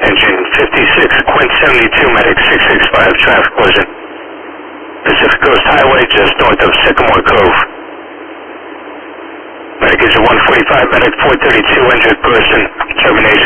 engine. 56, Quint 72, medic 665, traffic collision. Pacific Coast Highway, just north of Sycamore Cove. Medic is a 145, medic 432, injured person, termination.